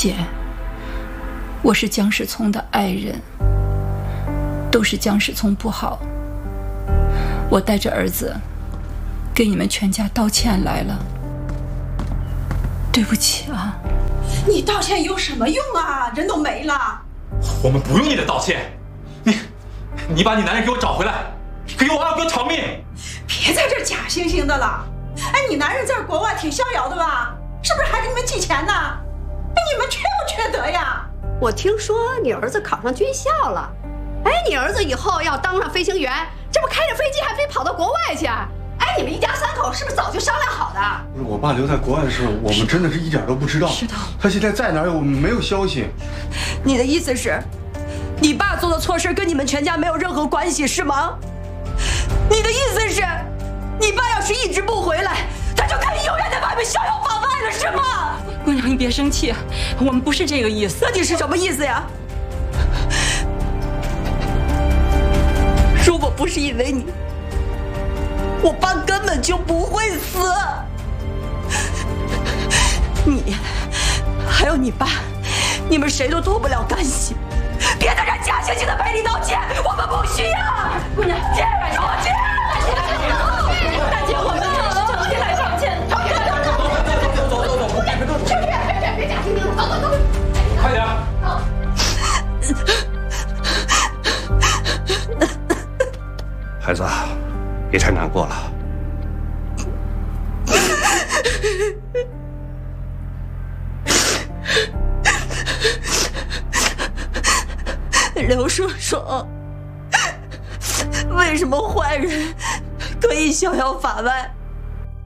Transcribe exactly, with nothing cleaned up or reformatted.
姐，我是姜世聪的爱人，都是姜世聪不好。我带着儿子给你们全家道歉来了，对不起啊。 你道歉有什么用啊？人都没了。 我们不用你的道歉，你，你把你男人给我找回来，给我阿哥偿命。 别在这假惺惺的了。哎，你男人在国外挺逍遥的吧？是不是还给你们寄钱呢？哎，你们缺不缺德呀？ 我听说你儿子考上军校了，哎，你儿子以后要当上飞行员，这不开着飞机还非跑到国外去？哎，你们一家三口是不是早就商量好的？ 不是，我爸留在国外的事，我们真的是一点都不知道。 知道。 他现在在哪儿？我们没有消息。 你的意思是，你爸做的错事跟你们全家没有任何关系，是吗？你的意思是，你爸要是一直不回来，他就可以永远在外面逍遥法外了，是吗？ 姑娘，你别生气，我们不是这个意思。 那你是什么意思呀？如果不是因为你，我爸根本就不会死。你，还有你爸，你们谁都脱不了干系。别在这假惺惺的赔礼道歉，我们不需要。姑娘，姐，我姐，大姐，我们诚心来道歉。走走走走走走，别别别别假惺惺，走走走， 快点。 孩子，别太难过了。 刘叔叔，为什么坏人可以逍遥法外，